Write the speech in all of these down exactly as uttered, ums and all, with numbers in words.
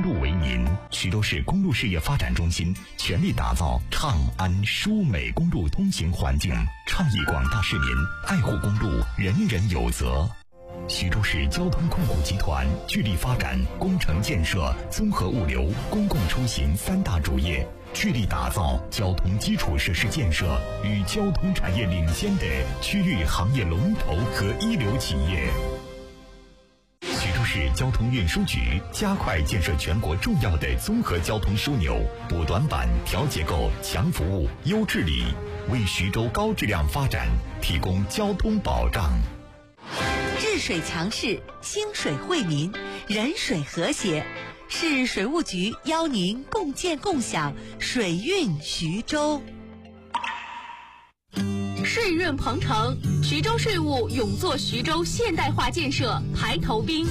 路为民，徐州市公路事业发展中心全力打造畅安舒美公路通行环境，倡议广大市民爱护公路，人人有责。徐州市交通控股集团聚力发展工程建设、综合物流、公共出行三大主业，聚力打造交通基础设施建设与交通产业领先的区域行业龙头和一流企业。徐州市交通运输局加快建设全国重要的综合交通枢纽，补短板、调结构、强服务、优治理，为徐州高质量发展提供交通保障。 治水强市，兴水惠民，人水和谐。市水务局邀您共建共享水运徐州。 税运鹏程，徐州税务勇做徐州现代化建设排头兵。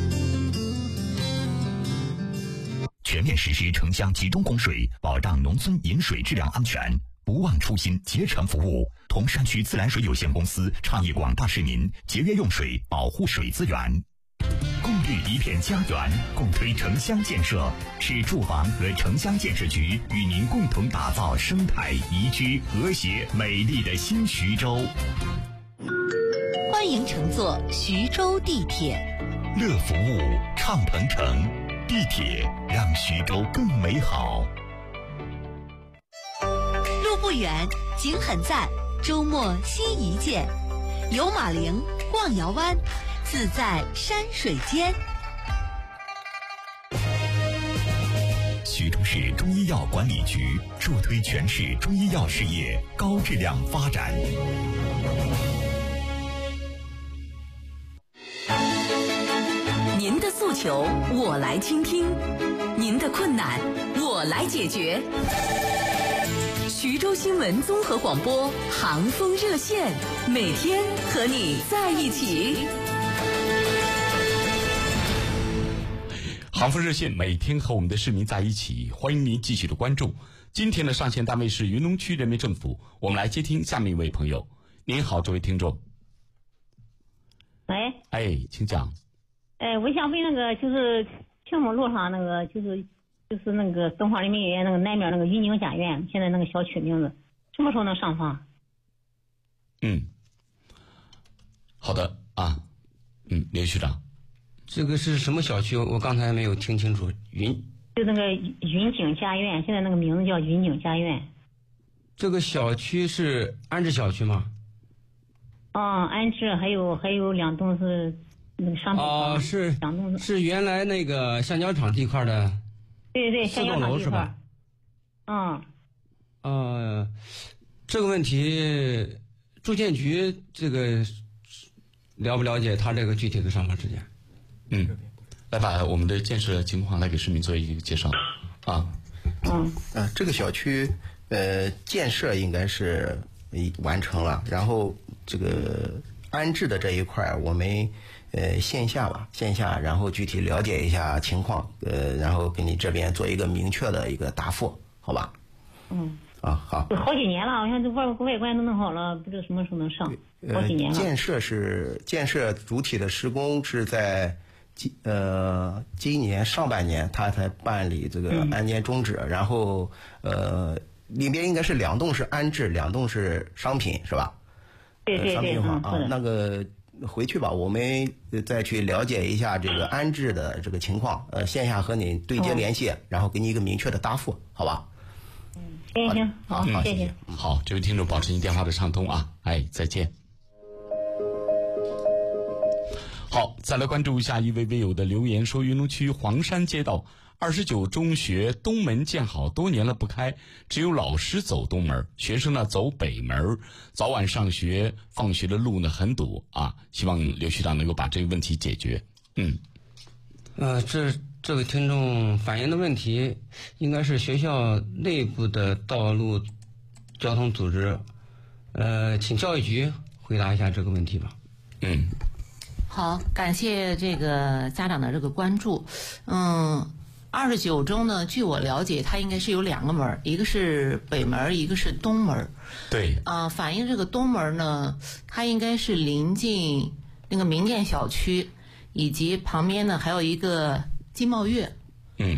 全面实施城乡集中供水，保障农村饮水质量安全，不忘初心，竭诚服务。铜山区自来水有限公司倡议广大市民节约用水，保护水资源。共绿一片家园，共推城乡建设。市住房和城乡建设局与您共同打造生态宜居、和谐、美丽的新徐州。 欢迎乘坐徐州地铁， 乐服务，畅鹏程，地铁让徐州更美好。 路不远，景很赞，周末心一见，游马陵，逛瑶湾，自在山水间。 徐州市中医药管理局助推全市中医药事业高质量发展。 您的诉求我来倾听，您的困难我来解决。徐州新闻综合广播航风热线，每天和你在一起。 航风热线每天和我们的市民在一起，欢迎您继续的关注。今天的上线单位是云龙区人民政府，我们来接听下面一位朋友。您好，这位听众。 喂。 哎，请讲。 哎，我想问那个就是青木路上那个就是就是那个东华人民医院那个南面那个云景家园，现在那个小区名字什么时候能上房？ 嗯，好的啊，嗯，刘局长。 这个是什么小区？我刚才没有听清楚。云就那个云景家园，现在那个名字叫云景家园。 这个小区是安置小区吗？ 嗯，安置还有还有两栋是那个商品房。 哦，是两栋是原来那个橡胶厂地块的。 对对， 四栋楼是吧？ 嗯。 呃，这个问题，住建局这个了不了解他这个具体的上房时间？ 嗯，来把我们的建设情况来给市民做一个介绍啊。 嗯啊，这个小区呃建设应该是完成了，然后这个安置的这一块我们呃线下吧，线下然后具体了解一下情况，呃，然后给你这边做一个明确的一个答复，好吧？ 嗯。 啊，好。 好几年了，我看这外外观都弄好了，不知道什么时候能上。好几年了。 呃、建设是建设主体的施工是在今呃今年上半年，他才办理这个安监终止，嗯、然后呃里边应该是两栋是安置，两栋是商品，是吧？ 对对对， 商品房嗯、 啊，那个回去吧，我们再去了解一下这个安置的这个情况，呃，线下和你对接联系，嗯、然后给你一个明确的答复，好吧？ 嗯，行行，好， 嗯、 谢谢。 好，这位听众保持您电话的畅通啊，哎，再见。好，再来关注一下一位微友的留言，说云龙区黄山街道二十九中学东门建好多年了不开，只有老师走东门，学生呢走北门，早晚上学放学的路呢很堵啊，希望刘局长能够把这个问题解决。嗯， 呃，这这位听众反映的问题应该是学校内部的道路交通组织，呃，请教育局回答一下这个问题吧。 嗯。 好，感谢这个家长的这个关注。嗯，二十九中呢，据我了解，它应该是有两个门，一个是北门，一个是东门。 对。 啊、呃，反映这个东门呢，它应该是临近那个民建小区，以及旁边呢还有一个金茂悦。